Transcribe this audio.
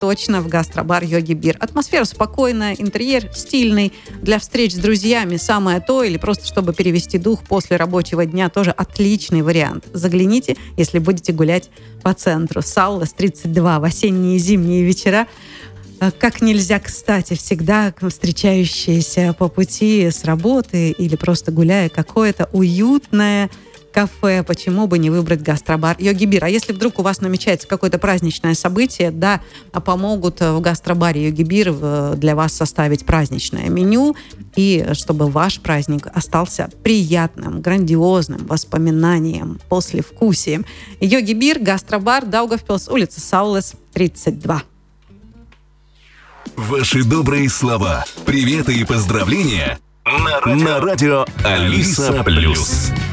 точно в гастробар Йоги Бир. Атмосфера спокойная, интерьер стильный. Для встреч с друзьями самое то, или просто чтобы перевести дух после рабочего дня, тоже отличный вариант. Загляните, если будете гулять по центру. Саулес 32 в осенние и зимние вечера. Как нельзя кстати, всегда встречающиеся по пути с работы или просто гуляя, какое-то уютное кафе, почему бы не выбрать гастробар Йоги Бир. А если вдруг у вас намечается какое-то праздничное событие, да, помогут в гастробаре Йоги Бир для вас составить праздничное меню, и чтобы ваш праздник остался приятным, грандиозным воспоминанием, послевкусием. Йоги Бир, гастробар, Даугавпилс, улица Саулес, 32. Ваши добрые слова, приветы и поздравления на радио Алиса Плюс.